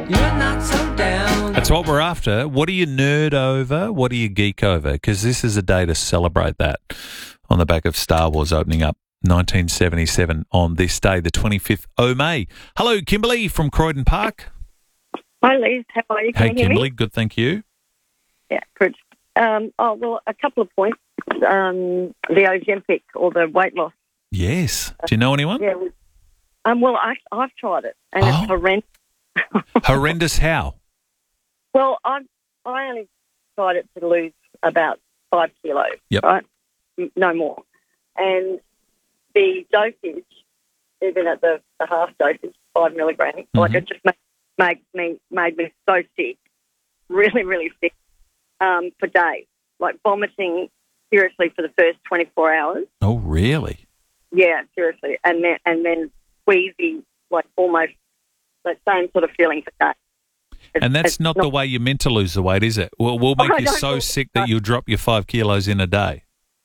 That's what we're after. What do you nerd over? What do you geek over? Because this is a day to celebrate that on the back of Star Wars opening up 1977 on this day, the 25th of May. Hello, Kimberly from Croydon Park. Hi, Liz. How are you? Hey, Kimberly. Good, thank you. Yeah, good. Well, a couple of points. The Ozempic or the weight loss. Yes. Do you know anyone? Yeah. Well, I've tried it, and it's horrendous. Horrendous how? Well, I only tried it to lose about 5 kilos, Yep. right? No more. And the dosage, even at the half dosage, 5 milligrams, like it just made me so sick, really, really sick for days, like vomiting seriously for the first 24 hours. Oh, really? Yeah, seriously. And then wheezy, like almost that same sort of feeling for days. And that's not the way you're meant to lose the weight, is it? We'll make you so sick that you'll drop your 5 kilos in a day.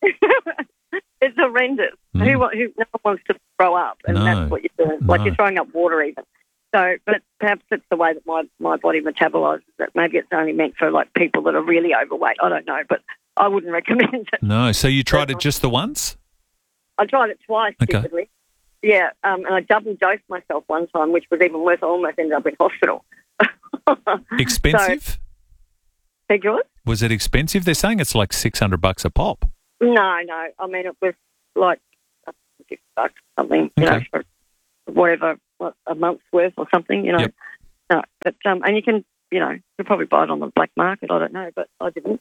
It's horrendous. No one wants to throw up, and that's what you're doing. Like you're throwing up water even. So, but perhaps it's the way that my body metabolizes it. Maybe it's only meant for like people that are really overweight. I don't know, but I wouldn't recommend it. No. So you tried it just the once? I tried it twice, Okay. stupidly. Yeah, and I double dosed myself one time, which was even worse. I almost ended up in hospital. Expensive? Beg yours? Was it expensive? They're saying it's like $600 a pop. No. I mean, it was like $50 something, you know, for whatever, a month's worth or something, you know. Yep. No, but and you can, you know, you'll probably buy it on the black market. I don't know, but I didn't.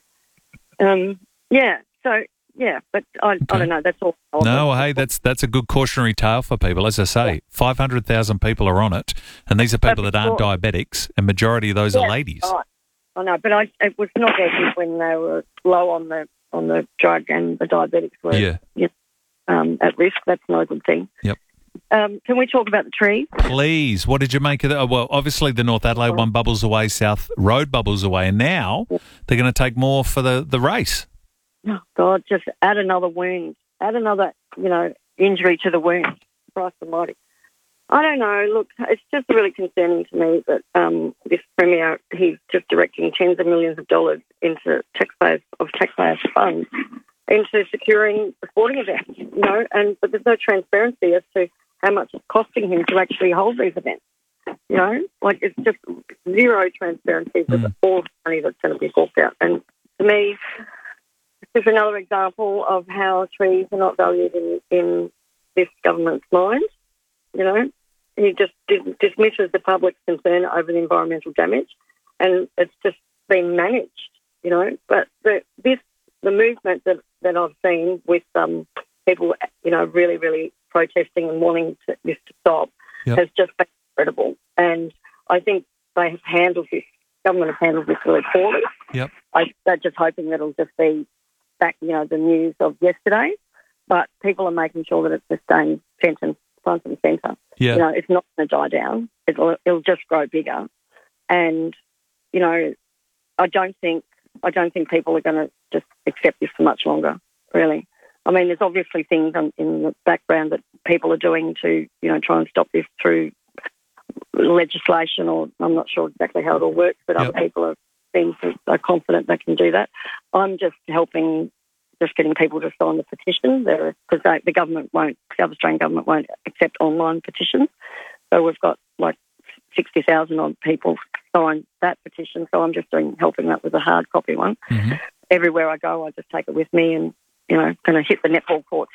Yeah. So yeah, but I don't know. That's all. No, hey, that's a good cautionary tale for people. As I say, 500,000 people are on it, and these are people that aren't diabetics, and majority of those are ladies. Right. I know, but it was not that good when they were low on the drug, and the diabetics were at risk. That's not a good thing. Yep. Can we talk about the trees? Please. What did you make of that? Well, obviously the North Adelaide one bubbles away, South Road bubbles away, and now they're going to take more for the race. Oh, God, just add another wound. Add another, you know, injury to the wound. Christ almighty. I don't know. Look, it's just really concerning to me that this Premier, he's just directing tens of millions of dollars into taxpayers' funds into securing sporting events, you know, but there's no transparency as to how much it's costing him to actually hold these events. You know, like it's just zero transparency with all the money that's going to be forked out. And to me, this is another example of how trees are not valued in this government's mind. You know, he just dismisses the public's concern over the environmental damage, and it's just been managed. You know, but the movement that I've seen with people, you know, really, really protesting and wanting this to stop has just been incredible. And I think government have handled this really poorly. Yep. They're just hoping that it'll just be back, you know, the news of yesterday. But people are making sure that it's the same sentence front and centre. Yeah. You know, it's not going to die down. It'll just grow bigger. And, you know, I don't think people are going to just accept this for much longer, really. I mean, there's obviously things in the background that people are doing to, you know, try and stop this through legislation, or I'm not sure exactly how it all works, but other people are confident they can do that. I'm just helping, just getting people to sign the petition because the South Australian government won't accept online petitions. So we've got like 60,000 odd people sign that petition. So I'm just helping that with a hard copy one. Mm-hmm. Everywhere I go, I just take it with me and, you know, going to hit the netball courts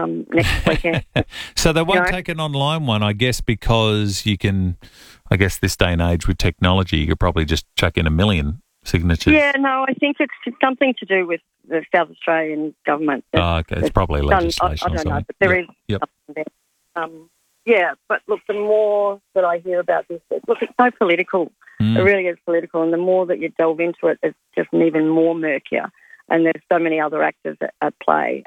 next weekend. So they won't take an online one, I guess, because you can, I guess this day and age with technology, you could probably just chuck in 1 million signatures. Yeah, no, I think it's something to do with the South Australian government. Oh, okay. It's probably legislation I don't or know, something. but there is something there. Yeah, but look, the more that I hear about this, it's so political. It really is political, and the more that you delve into it, it's just even more murkier. And there's so many other actors at play.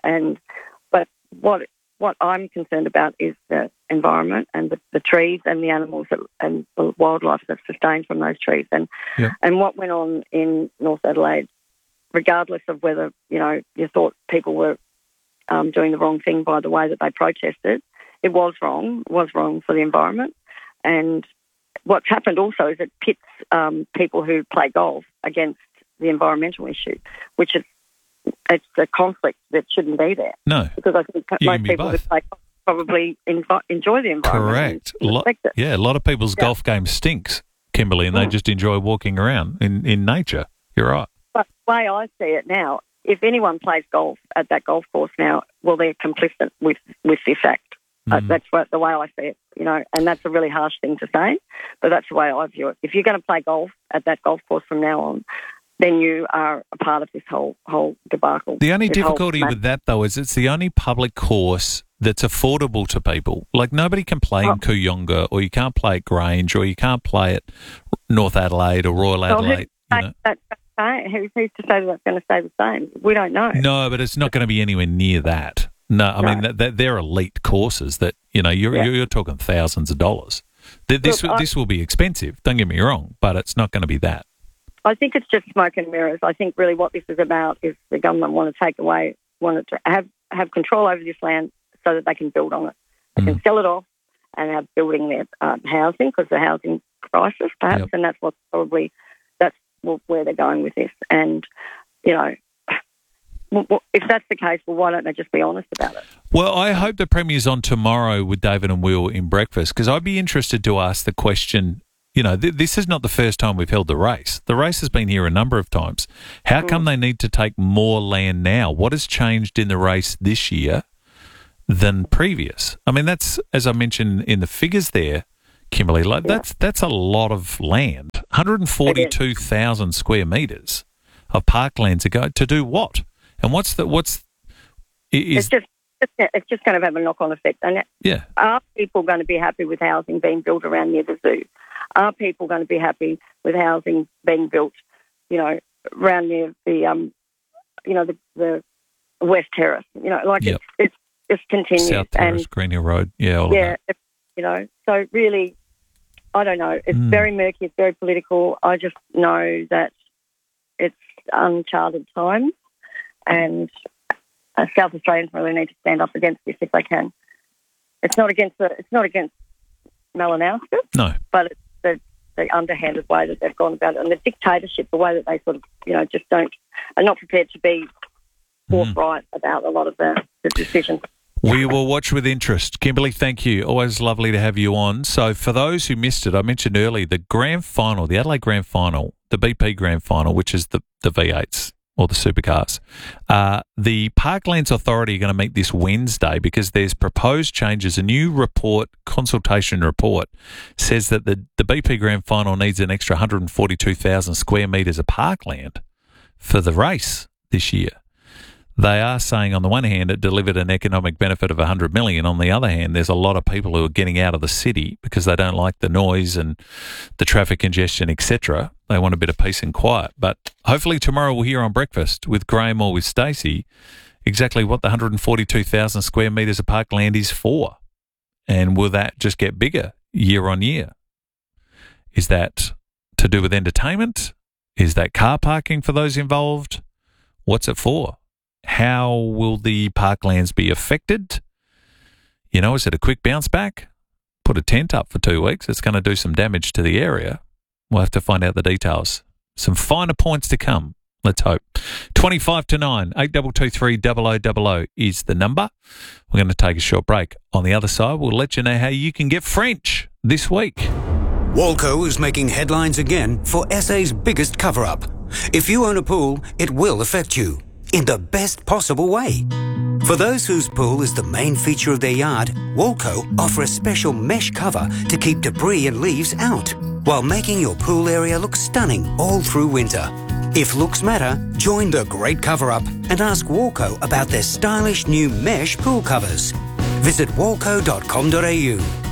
But what I'm concerned about is the environment and the trees and the animals and the wildlife that's sustained from those trees. And what went on in North Adelaide, regardless of whether, you know, you thought people were doing the wrong thing by the way that they protested, it was wrong. It was wrong for the environment. And what's happened also is it pits people who play golf against the environmental issue, which is it's a conflict that shouldn't be there. No, because I think most people who play golf probably enjoy the environment. Correct. A lot of people's golf game stinks, Kimberly, and they just enjoy walking around in nature. You're right. But the way I see it now, if anyone plays golf at that golf course now, well, they're complicit with this act. That's the way I see it, and that's a really harsh thing to say, but that's the way I view it. If you're going to play golf at that golf course from now on, then you are a part of this whole debacle. The only difficulty with that, though, is it's the only public course that's affordable to people. Like, nobody can play in Kooyonga, or you can't play at Grange, or you can't play at North Adelaide or Royal Adelaide. Who's to say that's going to stay the same? We don't know. No, but it's not going to be anywhere near that. No, I mean, they're elite courses that, you're talking thousands of dollars. This will be expensive, don't get me wrong, but it's not going to be that. I think it's just smoke and mirrors. I think really what this is about is the government want to have control over this land so that they can build on it. They can sell it off and have building their housing, because the housing crisis, perhaps, and that's where they're going with this. And, if that's the case, well, why don't they just be honest about it? Well, I hope the Premier's on tomorrow with David and Will in breakfast, because I'd be interested to ask the question, this is not the first time we've held the race. The race has been here a number of times. How come they need to take more land now? What has changed in the race this year than previous? I mean, that's, as I mentioned in the figures there, Kimberly, that's a lot of land. 142,000 square metres of parklands ago to do what? And it's just going to have a knock-on effect. And are people going to be happy with housing being built around near the zoo? Are people going to be happy with housing being built, around near the, the West Terrace? It's just continued. South Terrace, Green Hill Road, all of that. So really, I don't know. It's very murky. It's very political. I just know that it's uncharted times. And South Australians really need to stand up against this if they can. It's not against Malinowska, no, but it's the underhanded way that they've gone about it, and the dictatorship, the way that they sort of just are not prepared to be forthright about a lot of the decisions. We will watch with interest. Kimberly, thank you. Always lovely to have you on. So for those who missed it, I mentioned earlier the grand final, the Adelaide grand final, the BP grand final, which is the V8s. Or the supercars. The Parklands Authority are going to meet this Wednesday because there's proposed changes. A new consultation report, says that the BP Grand Final needs an extra 142,000 square metres of parkland for the race this year. They are saying on the one hand it delivered an economic benefit of 100 million. On the other hand, there's a lot of people who are getting out of the city because they don't like the noise and the traffic congestion, etc. They want a bit of peace and quiet. But hopefully tomorrow we'll hear on breakfast with Graham or with Stacey exactly what the 142,000 square metres of parkland is for. And will that just get bigger year on year? Is that to do with entertainment? Is that car parking for those involved? What's it for? How will the parklands be affected? Is it a quick bounce back? Put a tent up for 2 weeks. It's going to do some damage to the area. We'll have to find out the details. Some finer points to come. Let's hope. 25 to 9, 8223 0000 is the number. We're going to take a short break. On the other side, we'll let you know how you can get French this week. Walco is making headlines again for SA's biggest cover-up. If you own a pool, it will affect you in the best possible way. For those whose pool is the main feature of their yard, Walco offer a special mesh cover to keep debris and leaves out, while making your pool area look stunning all through winter. If looks matter, join the great cover-up and ask Walco about their stylish new mesh pool covers. Visit walco.com.au.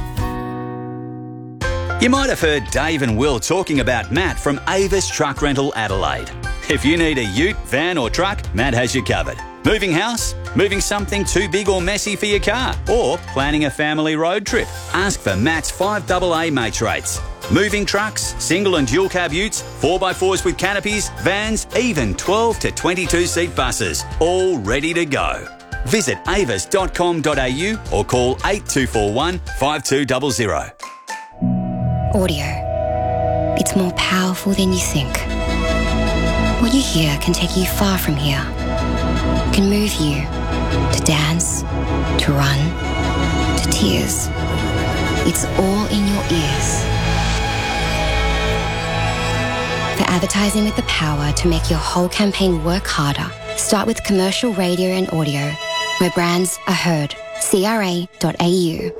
You might have heard Dave and Will talking about Matt from Avis Truck Rental Adelaide. If you need a ute, van or truck, Matt has you covered. Moving house? Moving something too big or messy for your car? Or planning a family road trip? Ask for Matt's 5AA mates rates. Moving trucks, single and dual cab utes, 4x4s with canopies, vans, even 12 to 22 seat buses, all ready to go. Visit avis.com.au or call 8241 5200. Audio. It's more powerful than you think. What you hear can take you far from here. Can move you to dance, to run, to tears. It's all in your ears. For advertising with the power to make your whole campaign work harder, start with commercial radio and audio, where brands are heard. CRA.au.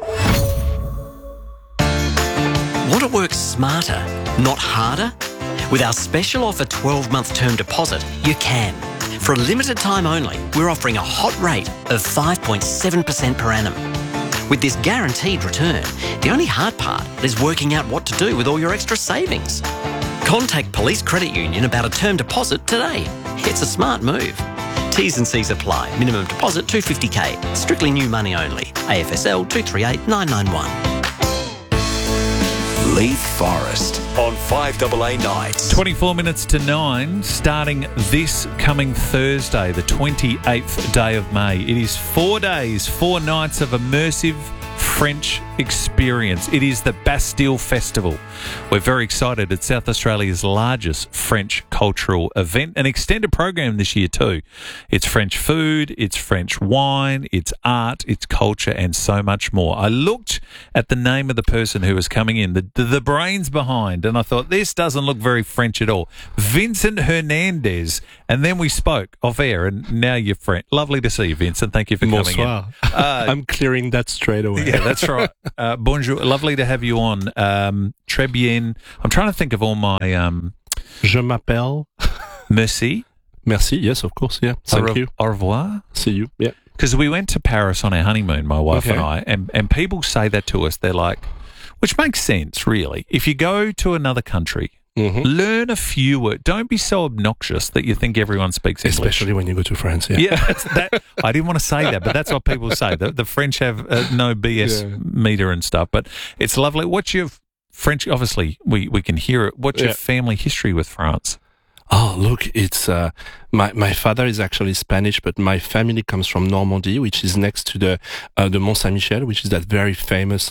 Want to work smarter, not harder? With our special offer 12-month term deposit, you can. For a limited time only, we're offering a hot rate of 5.7% per annum. With this guaranteed return, the only hard part is working out what to do with all your extra savings. Contact Police Credit Union about a term deposit today. It's a smart move. T's and C's apply. Minimum deposit $250K. Strictly new money only. AFSL 238991. Leith Forest on 5AA Nights. 24 minutes to 9, starting this coming Thursday, the 28th day of May. It is 4 days, 4 nights of immersive French experience. It is the Bastille Festival. We're very excited. It's South Australia's largest French cultural event, an extended program this year too. It's French food, it's French wine, it's art, it's culture, and so much more. I looked at the name of the person who was coming in, the brains behind, and I thought, this doesn't look very French at all. Vincent Hernandez. And then we spoke off air, and now you're French. Lovely to see you, Vincent. Thank you for coming in. I'm clearing that straight away. Yeah, that's right. Bonjour. Lovely to have you on. Très bien. I'm trying to think of all my... Je m'appelle. Merci. Merci. Yes, of course. Yeah. Thank you. Au revoir. See you. Yeah. Because we went to Paris on our honeymoon, my wife and I, and people say that to us. They're like, which makes sense, really. If you go to another country, learn a few words. Don't be so obnoxious that you think everyone speaks English. Especially when you go to France. Yeah. That, I didn't want to say that, but that's what people say. The French have no BS meter and stuff, but it's lovely. What's your French? Obviously, we can hear it. What's your family history with France? Oh, look, it's my father is actually Spanish, but my family comes from Normandy, which is next to the Mont Saint-Michel, which is that very famous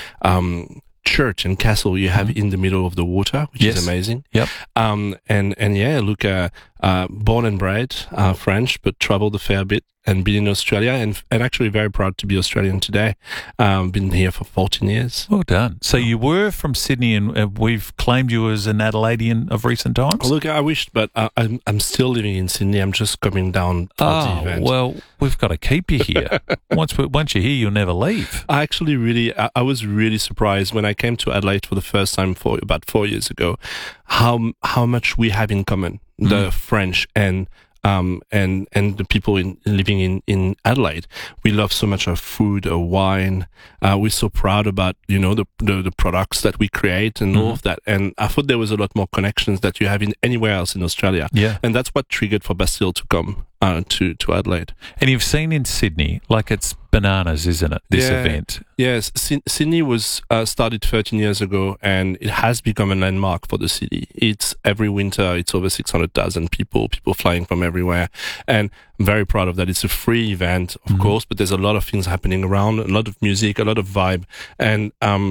church and castle you have in the middle of the water, which is amazing. Yep. And yeah, look, born and bred French, but traveled a fair bit and been in Australia, and actually very proud to be Australian today. Been here for 14 years. Well done. So you were from Sydney, and we've claimed you as an Adelaidean of recent times? Look, I wish, but I'm still living in Sydney. I'm just coming down for the event. Well, we've got to keep you here. Once you're here, you'll never leave. I was really surprised when I came to Adelaide for the first time about 4 years ago, how much we have in common, the French and the people living in Adelaide. We love so much our food, our wine. We're so proud about, the products that we create and all of that. And I thought there was a lot more connections that you have in anywhere else in Australia. Yeah. And that's what triggered for Bastille to come to Adelaide. And you've seen in Sydney, it's bananas, isn't it, this event? Yes. Sydney was started 13 years ago, and it has become a landmark for the city. It's every winter, it's over 600,000 people flying from everywhere. And I'm very proud of that. It's a free event, of course, but there's a lot of things happening around, a lot of music, a lot of vibe. And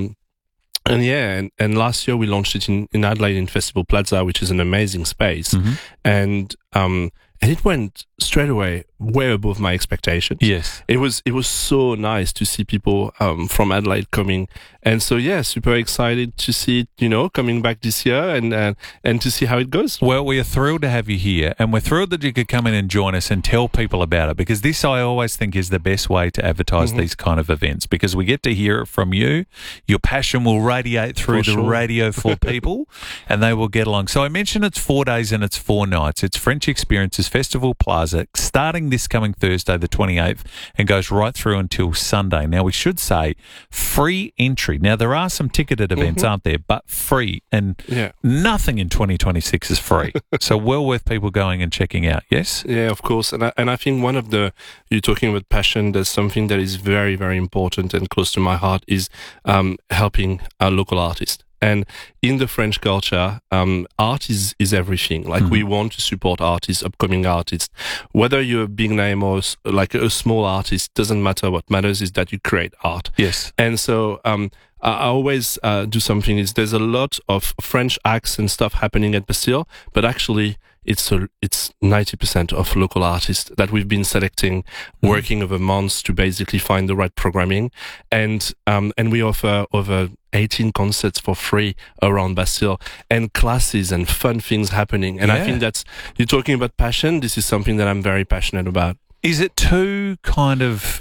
last year we launched it in Adelaide in Festival Plaza, which is an amazing space. And it went straight away way above my expectations. Yes. It was so nice to see people from Adelaide coming. And so, super excited to see it, coming back this year and to see how it goes. Well, we are thrilled to have you here, and we're thrilled that you could come in and join us and tell people about it, because this, I always think, is the best way to advertise these kind of events, because we get to hear it from you. Your passion will radiate through the radio for people, and they will get along. So I mentioned it's 4 days and it's 4 nights. It's French Experiences Festival Plaza, starting this coming Thursday, the 28th, and goes right through until Sunday. Now, we should say free entry. Now, there are some ticketed events, aren't there, but free, and nothing in 2026 is free. So well worth people going and checking out, yes? Yeah, of course. And I think you're talking about passion, there's something that is very, very important and close to my heart is helping our local artists. And in the French culture, art is everything. We want to support artists, upcoming artists. Whether you're a big name or a small artist, doesn't matter. What matters is that you create art. Yes. And so I always do something. Is there's a lot of French acts and stuff happening at Bastille, but actually it's 90% of local artists that we've been selecting, working over months to basically find the right programming, and we offer over 18 concerts for free around Bastille, and classes and fun things happening. And I think you're talking about passion. This is something that I'm very passionate about. Is it too kind of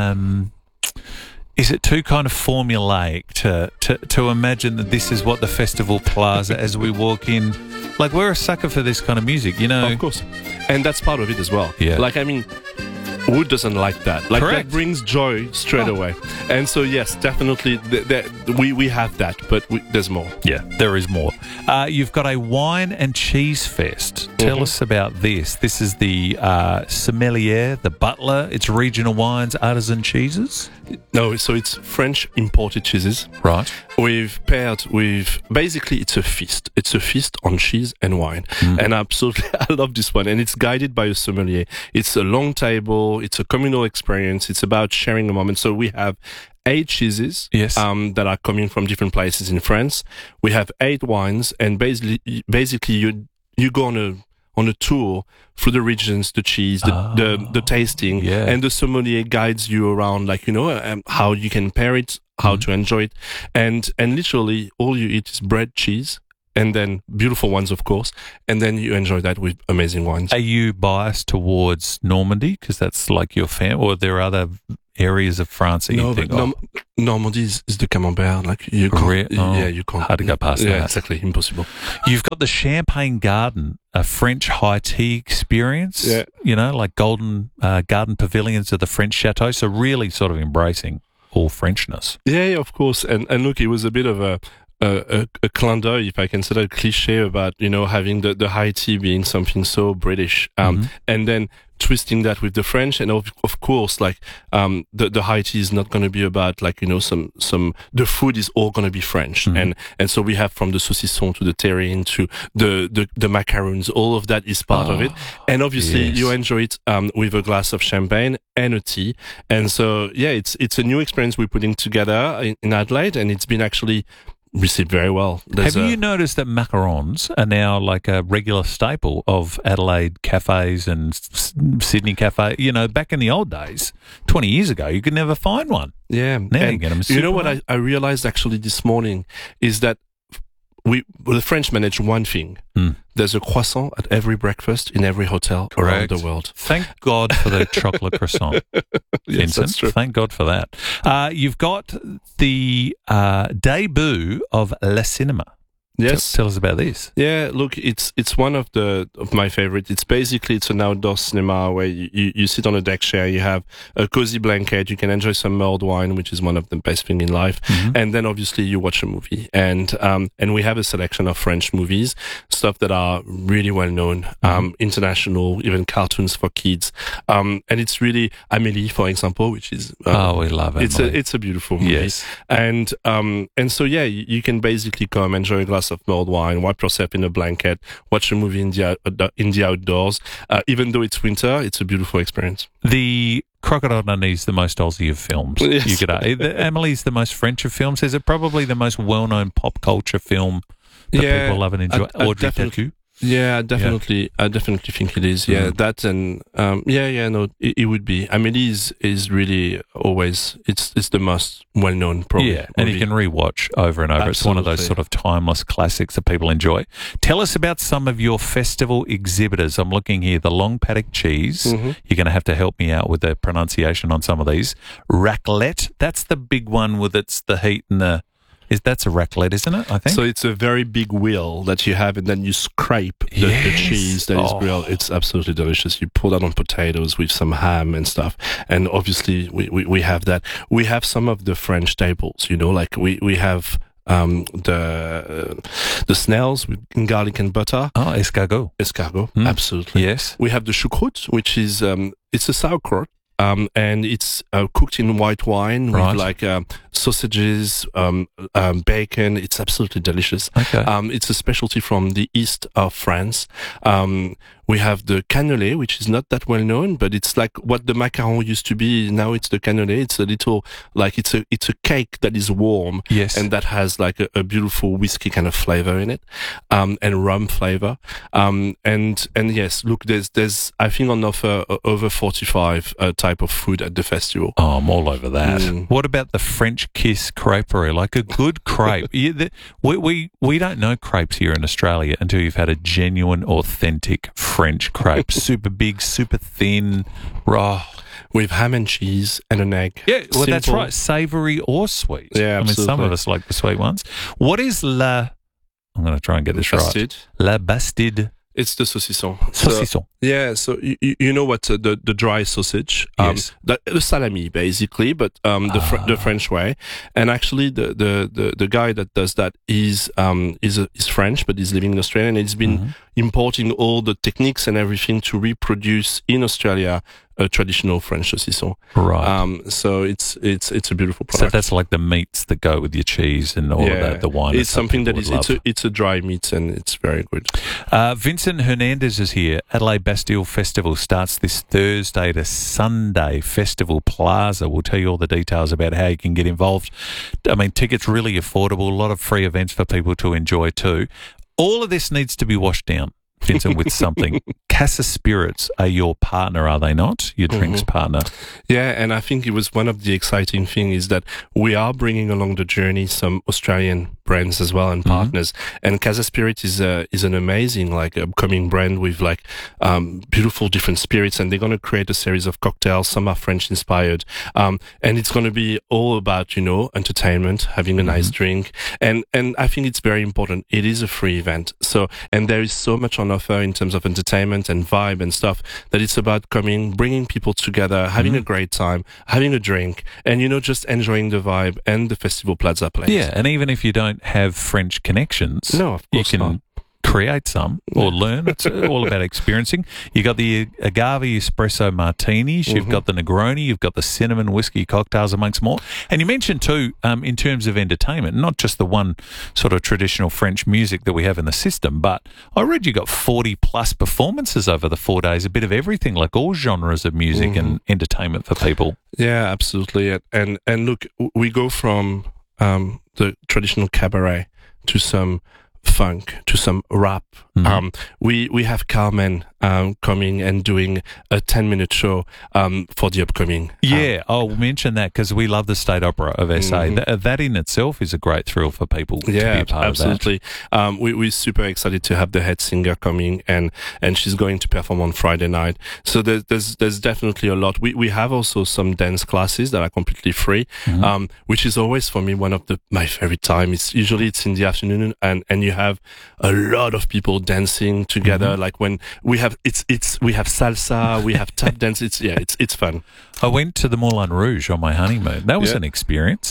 formulaic to imagine that this is what the Festival Plaza as we walk in? Like, we're a sucker for this kind of music, you know. Of course. And that's part of it as well. Yeah. Like, I mean, who doesn't like that? Like, Correct. that brings joy straight away. And so, yes, definitely, we have that, but there's more. Yeah, there is more. You've got a wine and cheese fest. Tell us about this. This is the sommelier, the butler. It's regional wines, artisan cheeses. No, so it's French imported cheeses. Right. We've paired with, basically, it's a feast. It's a feast on cheese and wine. And absolutely, I love this one. And it's guided by a sommelier. It's a long table. It's a communal experience. It's about sharing a moment. So we have 8 cheeses that are coming from different places in France. We have 8 wines, and basically you go on a tour through the regions, the cheese, the tasting, and the sommelier guides you around, like, you know, how you can pair it, how to enjoy it, and literally all you eat is bread, cheese, and then beautiful wines, of course, and then you enjoy that with amazing wines. Are you biased towards Normandy because that's like your family, or are there other areas of France that you think? Normandy is the Camembert. Like, you can't. You can't. Hard to go past that. Yeah, exactly, impossible. You've got the Champagne Garden, a French high tea experience. Yeah. You know, like golden garden pavilions of the French chateau. So really, sort of embracing all Frenchness. Yeah, of course. And look, it was a bit of a clin d'oeil, if I can say that, cliché about, you know, having the high tea being something so British, and then twisting that with the French, and of course, like, the high tea is not going to be about, like, you know, the food is all going to be French, and so we have from the saucisson to the terrine to the macaroons, all of that is part of it, and obviously you enjoy it with a glass of champagne and a tea, and so it's a new experience we're putting together in Adelaide, and it's been actually received very well. Have you noticed that macarons are now like a regular staple of Adelaide cafes and Sydney cafe? You know, back in the old days, 20 years ago, you could never find one. Yeah. Now you get them. You know what I realized actually this morning is that the French manage one thing. There's a croissant at every breakfast in every hotel around the world. Thank God for the chocolate croissant, yes, Vincent. That's true. Thank God for that. You've got the debut of Le Cinema. Yes. Tell us about this. Yeah, look, it's one of my favorite. It's an outdoor cinema where you sit on a deck chair, you have a cozy blanket, you can enjoy some mulled wine, which is one of the best things in life, and then obviously you watch a movie. And we have a selection of French movies, stuff that are really well known, international, even cartoons for kids. And it's really Amélie, for example, which is we love it. It's a beautiful movie. Yes. And so you can basically come enjoy a glass of mulled wine, wipe yourself in a blanket, watch a movie in the outdoors. Even though it's winter, it's a beautiful experience. The Crocodile Dundee is the most Aussie of films. Yes. You could Amelie's the most French of films. Is it probably the most well-known pop culture film that people love and enjoy? Audrey Tautou? Yeah, I definitely think it is. Yeah, that and it would be. Amélie is really always it's the most well known probably. Yeah, and you can rewatch over and over. Absolutely. It's one of those sort of timeless classics that people enjoy. Tell us about some of your festival exhibitors. I'm looking here. The Long Paddock cheese. You're going to have to help me out with the pronunciation on some of these. Raclette. That's the big one with the heat and the. That's a raclette, isn't it? I think so. It's a very big wheel that you have, and then you scrape the cheese that is grilled. It's absolutely delicious. You pour that on potatoes with some ham and stuff, and obviously we have that. We have some of the French staples, you know, like we have the snails with garlic and butter. Oh, escargot. Absolutely. Yes. We have the choucroute, which is it's a sauerkraut. And it's cooked in white wine with like sausages, bacon. It's absolutely delicious. Okay. It's a specialty from the east of France. We have the cannelé, which is not that well known, but it's like what the macaron used to be. Now it's the cannelé. It's a little like it's a cake that is warm, Yes. and that has like a beautiful whiskey kind of flavor in it, and rum flavor. And yes, look, there's I think on offer over 45 type of food at the festival. Oh, I'm all over that. What about the French kiss creperie? Like a good crepe. We don't know crepes here in Australia until you've had a genuine, authentic French crepe. Super big, super thin, raw. With ham and cheese and an egg. Yeah, well, that's Simple. right. Savoury or sweet. Yeah, I mean, some absolutely. of us like the sweet ones. What is I'm going to try and get this Bastide. right. La Bastide It's the saucisson. saucisson. Yeah, so you know what the dry sausage, Yes. the salami basically, but the French way. And actually, the guy that does that is French, but he's living in Australia, and he's been importing all the techniques and everything to reproduce in Australia a traditional French saucisson. Right. So it's a beautiful So product. that's like the meats that go with your cheese and all of that, the wine. It's something that is love. it's a dry meat, and it's very good. Vincent Hernandez is here. Adelaide Bastille Festival starts this Thursday to Sunday. Festival Plaza. We'll tell you all the details about how you can get involved. I mean, tickets really affordable. A lot of free events for people to enjoy too. All of this needs to be washed down, Vincent, with something. Casa Spirits are your partner, are they not? Your drinks partner. Yeah, and I think it was one of the exciting things is that we are bringing along the journey some Australian brands as well and partners. And Casa Spirit is an amazing upcoming brand with beautiful different spirits, and they're going to create a series of cocktails. Some are French inspired, and it's going to be all about entertainment, having a nice drink, and I think it's very important. It is a free event, and there is so much on offer in terms of entertainment and vibe and stuff that it's about coming, bringing people together, having a great time, having a drink, and just enjoying the vibe and the Festival Plaza place. Yeah, and even if you don't have French connections, No, of you course can not. create some or learn. It's all about experiencing. You got the agave espresso martinis, you've got the Negroni, you've got the cinnamon whiskey cocktails, amongst more. And you mentioned too, in terms of entertainment, not just the one sort of traditional French music that we have in the system, but I read you got 40 plus performances over the 4 days, a bit of everything, like all genres of music and entertainment for people. Yeah, absolutely. And look, we go from the traditional cabaret to some funk, to some rap. We have Carmen coming and doing a 10-minute show for the upcoming. Yeah, I'll mention that because we love the State Opera of SA. That in itself is a great thrill for people to be a part absolutely. of that. We're super excited to have the head singer coming, and she's going to perform on Friday night. So there's definitely a lot. We have also some dance classes that are completely free, which is always for me one of my favorite time. It's usually in the afternoon, and you have a lot of people dancing together. Like when we have we have salsa, we have tap dance. It's fun. I went to the Moulin Rouge on my honeymoon. That was an experience.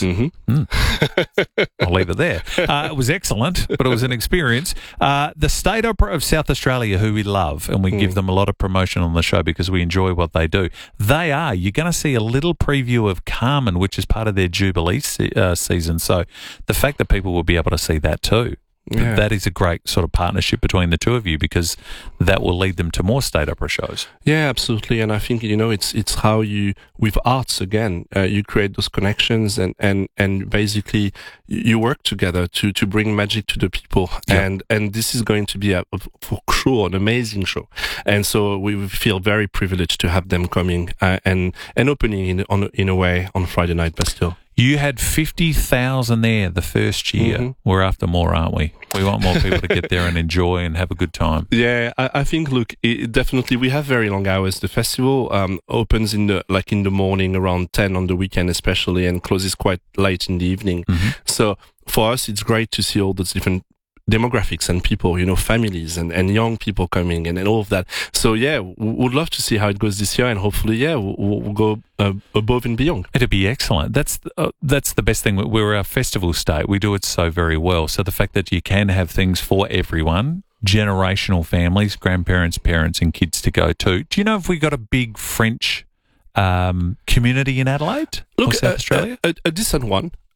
I'll leave it there. It was excellent, but it was an experience. The State Opera of South Australia, who we love, and we give them a lot of promotion on the show because we enjoy what they do. You're going to see a little preview of Carmen, which is part of their Jubilee season. So the fact that people will be able to see that too. Yeah. That is a great sort of partnership between the two of you because that will lead them to more State Opera shows. Yeah, absolutely. And I think, it's how you, with arts again, you create those connections and basically you work together to bring magic to the people. Yep. And this is going to be for sure an amazing show. And so we feel very privileged to have them coming and opening in a way on Friday night Bastille. You had 50,000 there the first year. We're after more, aren't we? We want more people to get there and enjoy and have a good time. Yeah, I think, look, definitely we have very long hours. The festival opens in the morning around 10 on the weekend especially, and closes quite late in the evening. So for us, it's great to see all those different demographics and people, families and young people coming and all of that. So yeah, we'd love to see how it goes this year, and hopefully, we'll go above and beyond. It'd be excellent. That's the best thing. We're a festival state. We do it so very well. So the fact that you can have things for everyone, generational families, grandparents, parents, and kids to go to. Do you know if we got a big French community in Adelaide or South Australia? A decent one.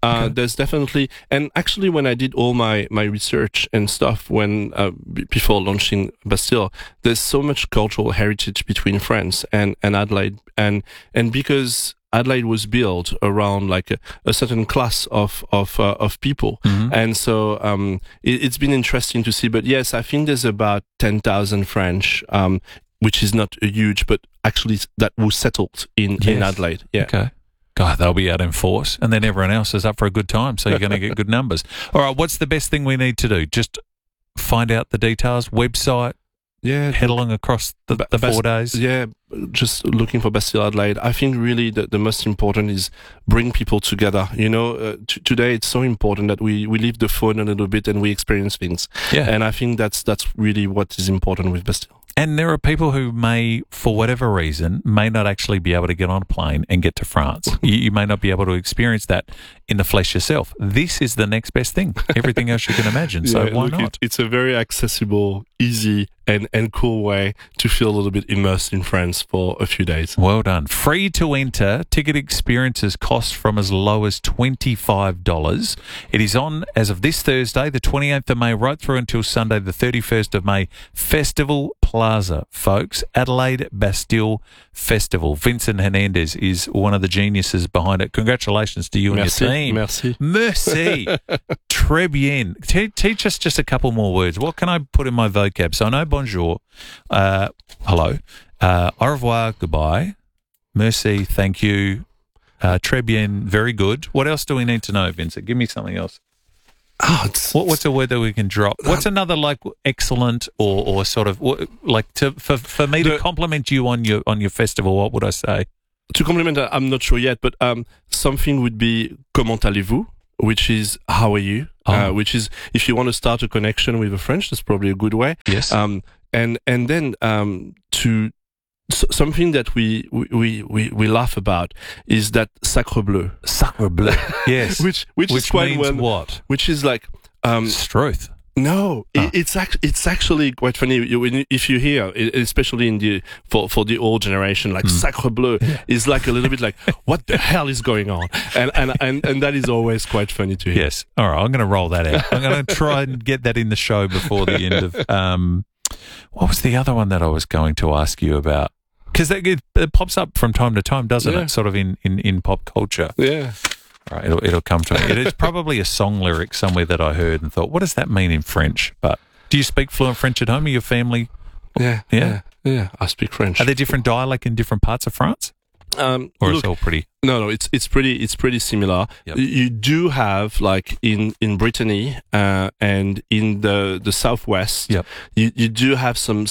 There's definitely, and actually when I did all my research and stuff before launching Bastille, there's so much cultural heritage between France and Adelaide, and because Adelaide was built around like a certain class of people, and so it's been interesting to see. But yes, I think there's about 10,000 French, which is not huge, but actually that was settled in Adelaide. Yeah. Okay. God, they'll be out in force, and then everyone else is up for a good time, so you're going to get good numbers. All right, what's the best thing we need to do? Just find out the details, website, head along across the 4 days? Yeah, just looking for Bastille Adelaide. I think really the most important is bring people together. You know, today it's so important that we leave the phone a little bit and we experience things. Yeah. And I think that's really what is important with Bastille. And there are people who may, for whatever reason, may not actually be able to get on a plane and get to France. You may not be able to experience that in the flesh yourself. This is the next best thing. Everything else you can imagine. So why not? It's a very accessible, easy, and cool way to feel a little bit immersed in France for a few days. Well done. Free to enter. Ticket experiences cost from as low as $25. It is on as of this Thursday, the 28th of May, right through until Sunday, the 31st of May. Festival Plaza, folks. Adelaide Bastille Festival. Vincent Hernandez is one of the geniuses behind it. Congratulations to you and your team. Merci. Très bien. Teach us just a couple more words. What can I put in my vocab? So I know bonjour, hello, au revoir, goodbye, merci, thank you, très bien, very good. What else do we need to know, Vincent? Give me something else. What's a word that we can drop? What's another like excellent or sort of like for me to compliment you on your festival? What would I say? To compliment, I'm not sure yet, but something would be comment allez-vous, which is how are you, which is if you want to start a connection with a French, that's probably a good way. Yes. And then to something that we laugh about is that sacre bleu. Sacre bleu. Yes. which is quite means what? Which is like Struth. No, it's actually quite funny. If you hear, especially for the old generation, like sacre bleu is like a little bit like what the hell is going on, and that is always quite funny to hear. Yes. All right, I'm going to roll that out. I'm going to try and get that in the show before the end of. What was the other one that I was going to ask you about? Because it pops up from time to time, doesn't it? Sort of in pop culture. Yeah. All right, it'll come to me. It is probably a song lyric somewhere that I heard and thought, what does that mean in French? But do you speak fluent French at home? Are your family? Yeah. I speak French. Are there different dialect in different parts of France? Or is it all pretty? No, it's pretty similar. Yep. You do have like in Brittany and in the southwest. Yep. You do have some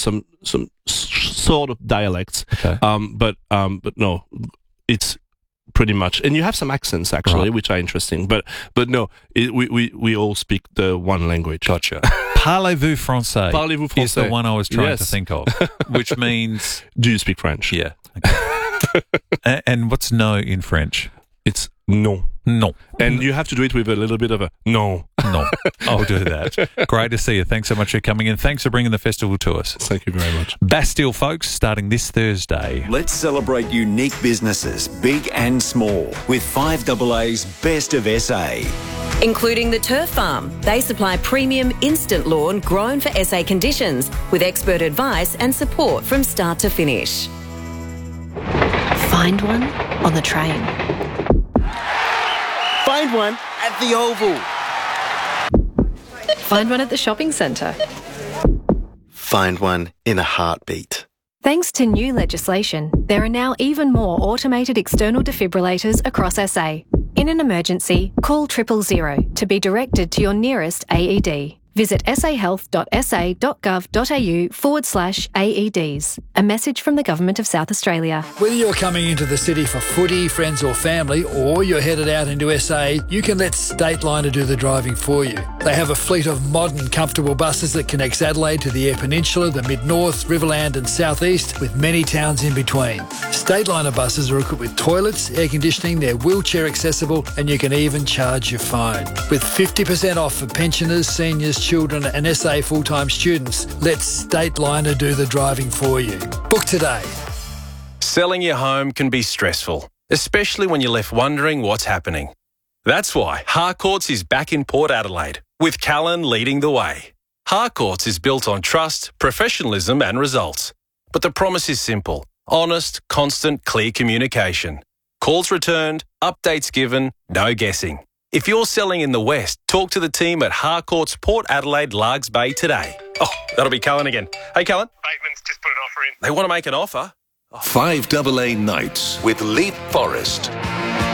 sort of dialects. Okay. But no, it's pretty much, and you have some accents actually, Right. which are interesting. But no, we all speak the one language. Gotcha. Parlez-vous français? Parlez-vous français is the one I was trying Yes. to think of, which means Do you speak French? yeah. Okay. And what's no in French? It's non. No. And you have to do it with a little bit of a non. No. I'll do that. Great to see you. Thanks so much for coming in. Thanks for bringing the festival to us. Thank you very much. Bastille, folks, starting this Thursday. Let's celebrate unique businesses, big and small, with 5AA's Best of SA. Including the Turf Farm. They supply premium instant lawn grown for SA conditions with expert advice and support from start to finish. Find one on the train. Find one at the Oval. Find one at the shopping centre. Find one in a heartbeat. Thanks to new legislation, there are now even more automated external defibrillators across SA. In an emergency, call 000 to be directed to your nearest AED. Visit sahealth.sa.gov.au/AEDs. A message from the Government of South Australia. Whether you're coming into the city for footy, friends or family, or you're headed out into SA, you can let Stateliner do the driving for you. They have a fleet of modern, comfortable buses that connects Adelaide to the Eyre Peninsula, the Mid-North, Riverland and South East, with many towns in between. Stateliner buses are equipped with toilets, air conditioning, they're wheelchair accessible, and you can even charge your phone. With 50% off for pensioners, seniors, children and SA full-time students, let Stateliner do the driving for you. Book today. Selling your home can be stressful, especially when you're left wondering what's happening. That's why Harcourts is back in Port Adelaide, with Callan leading the way. Harcourts is built on trust, professionalism and results. But the promise is simple: honest, constant, clear communication. Calls returned, updates given, no guessing. If you're selling in the West, talk to the team at Harcourts Port Adelaide Largs Bay today. Oh, that'll be Callan again. Hey, Callan. Bateman's just put an offer in. They want to make an offer? 5AA Nights with Leap Forest.